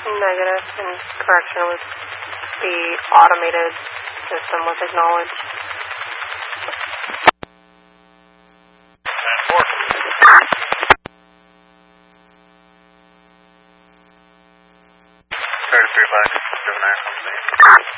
Negative, and correction was the automated system was acknowledged. Certified by 79 something.